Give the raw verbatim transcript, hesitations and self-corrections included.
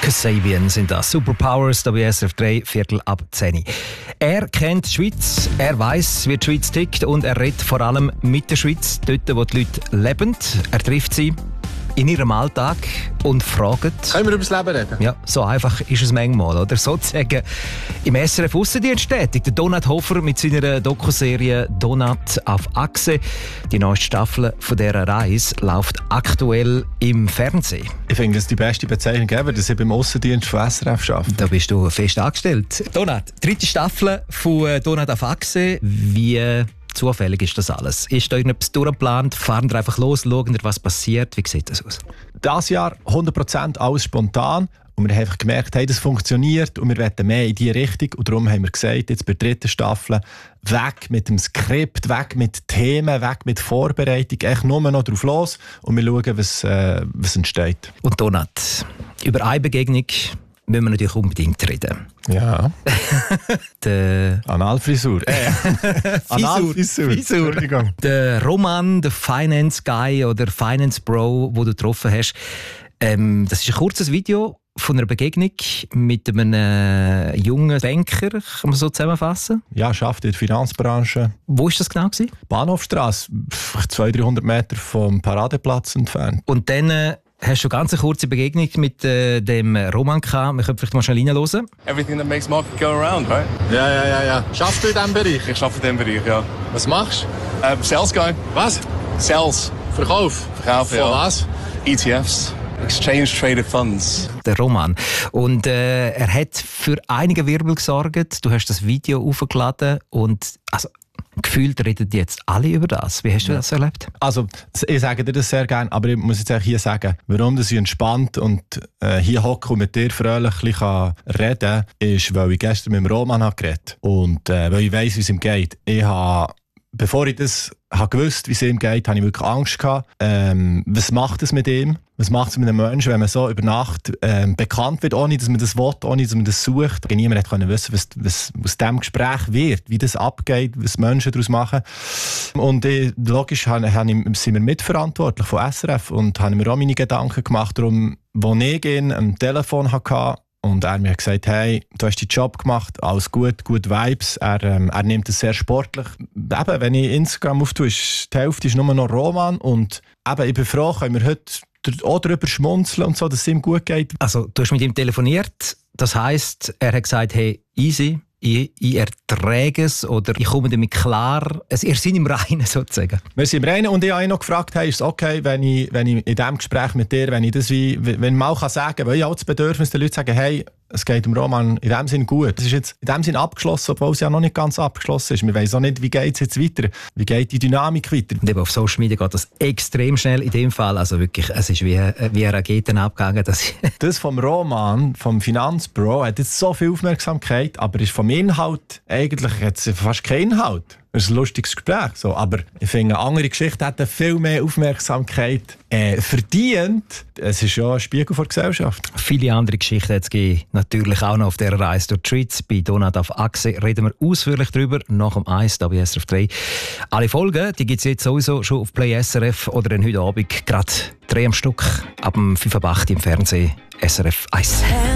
Kasabian sind das. Superpowers, da bei S R F drei, Viertel ab zehn. Er kennt die Schweiz, er weiss, wie die Schweiz tickt und er redet vor allem mit der Schweiz, dort, wo die Leute leben. Er trifft sie in ihrem Alltag und fragt... Können wir über das Leben reden? Ja, so einfach ist es manchmal, oder? Sozusagen im S R F Aussendienst tätig. Der Donat Hofer mit seiner Dokuserie «Donat auf Achse». Die neueste Staffel von dieser Reise läuft aktuell im Fernsehen. Ich finde, das ist die beste Bezeichnung ever, dass ich beim Aussendienst von S R F arbeite. Da bist du fest angestellt. Donat, dritte Staffel von «Donat auf Achse». Wie zufällig ist das alles? Ist da irgendetwas durchgeplant? Fahren wir einfach los, schauen wir, was passiert? Wie sieht das aus? Dieses Jahr hundert Prozent alles spontan. Und wir haben einfach gemerkt, hey, das funktioniert und wir wollen mehr in diese Richtung. Und darum haben wir gesagt, jetzt bei der dritten Staffel, weg mit dem Skript, weg mit Themen, weg mit Vorbereitung, echt nur noch drauf los und wir schauen, was, äh, was entsteht. Und Donat, über eine Begegnung müssen wir natürlich unbedingt reden. Ja. der Analfrisur. Äh. Analfrisur. Entschuldigung. Der Roman, der Finance Guy oder Finance Bro, den du getroffen hast, ähm, das ist ein kurzes Video von einer Begegnung mit einem äh, jungen Banker, kann man so zusammenfassen? Ja, arbeitet in der Finanzbranche. Wo war das genau? Bahnhofstrasse, zweihundert, dreihundert Meter vom Paradeplatz entfernt. Und dann äh, hast du ganz eine kurze Begegnung mit äh, dem Roman gehabt. Wir können vielleicht mal schnell reinhören. Everything that makes market go around, right? Ja, ja, ja, ja. Schaffst du in diesem Bereich? Ich arbeite in diesem Bereich, ja. Was machst du? Uh, Sales Guy. Was? Sales. Verkauf? Verkauf, Von ja. was? E T Fs. Exchange Traded Funds. Der Roman. Und äh, er hat für einige Wirbel gesorgt. Du hast das Video aufgeladen und also, gefühlt reden jetzt alle über das. Wie hast du ja. das erlebt? Also, ich sage dir das sehr gerne, aber ich muss jetzt hier sagen, warum das ich entspannt und äh, hier hocke und mit dir fröhlich reden kann, ist, weil ich gestern mit dem Roman habe geredet und äh, weil ich weiss, wie es ihm geht. Ich habe, bevor ich das habe gewusst, wie es ihm geht, habe ich wirklich Angst gehabt. Ähm, was macht es mit ihm? Was macht es mit einem Menschen, wenn man so über Nacht ähm, bekannt wird, ohne dass man das will, ohne dass man das sucht? Niemand konnte wissen, was, was aus diesem Gespräch wird, wie das abgeht, was Menschen daraus machen. Und ich, logisch habe, habe, sind wir mitverantwortlich von S R F und habe mir auch meine Gedanken gemacht, darum, wo ich ihn am Telefon hatte. Und er mir gesagt, hey, du hast deinen Job gemacht, alles gut, gute Vibes. Er, ähm, er nimmt es sehr sportlich. Eben, wenn ich Instagram auftue, ist die Hälfte ist nur noch Roman. Und eben, ich bin froh, können wir heute auch darüber schmunzeln und so, dass es ihm gut geht. Also, du hast mit ihm telefoniert. Das heisst, er hat gesagt, hey, easy, ich, ich erträge es oder ich komme damit klar. Also, ihr seid im Reinen sozusagen. Wir sind im Reinen und ich habe ihn noch gefragt, hey, ist es okay, wenn ich, wenn ich in diesem Gespräch mit dir, wenn ich das wie, wenn man mal sagen kann, weil ich auch das Bedürfnis der Leute sagen, hey, es geht um Roman in dem Sinn gut. Es ist jetzt in dem Sinn abgeschlossen, obwohl es ja noch nicht ganz abgeschlossen ist. Wir wissen auch nicht, wie geht es jetzt weiter, wie geht die Dynamik weiter. Und eben auf Social Media geht das extrem schnell in dem Fall. Also wirklich, es ist wie, wie Raketen abgegangen. Dass das vom Roman, vom Finanzbro, hat jetzt so viel Aufmerksamkeit, aber ist vom Inhalt eigentlich jetzt fast kein Inhalt. Es ist ein lustiges Gespräch. So. Aber ich finde, eine andere Geschichte hat viel mehr Aufmerksamkeit äh, verdient. Es ist ja ein Spiegel der Gesellschaft. Viele andere Geschichten hat es gegeben. Natürlich auch noch auf dieser Reise durch die Schweiz. Bei Donat auf Achse reden wir ausführlich darüber. Nach dem eins, da bei S R F drei. Alle Folgen gibt es jetzt sowieso schon auf Play S R F oder dann heute Abend gerade drei am Stück ab dem fünf Uhr acht im Fernsehen S R F eins.